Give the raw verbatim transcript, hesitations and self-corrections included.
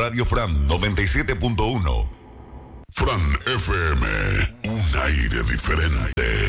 Radio Fran noventa y siete punto uno. Fran F M, un aire diferente.